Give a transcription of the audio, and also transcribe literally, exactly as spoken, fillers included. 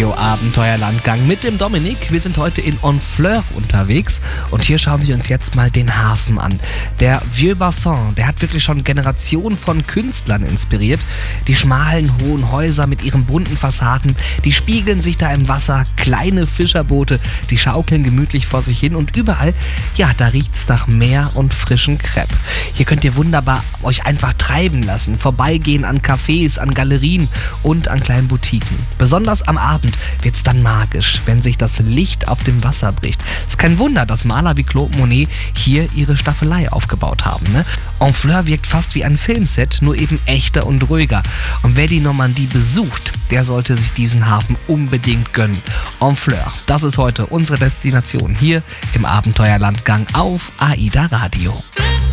Radio Abenteuerlandgang mit dem Dominik. Wir sind heute in Honfleur unterwegs und hier schauen wir uns jetzt mal den Hafen an. Der Vieux Bassin, der hat wirklich schon Generationen von Künstlern inspiriert. Die schmalen, hohen Häuser mit ihren bunten Fassaden, die spiegeln sich da im Wasser. Kleine Fischerboote, die schaukeln gemütlich vor sich hin und überall, ja, da riecht's nach Meer und frischen Crepe. Hier könnt ihr wunderbar euch einfach treiben lassen, vorbeigehen an Cafés, an Galerien und an kleinen Boutiquen. Besonders am Abend wird's dann magisch, wenn sich das Licht auf dem Wasser bricht. Es ist kein Wunder, dass Maler wie Claude Monet hier ihre Staffelei aufgebaut haben. Ne? Honfleur wirkt fast wie ein Filmset, nur eben echter und ruhiger. Und wer die Normandie besucht, der sollte sich diesen Hafen unbedingt gönnen. Honfleur, das ist heute unsere Destination hier im Abenteuerlandgang auf AIDA Radio.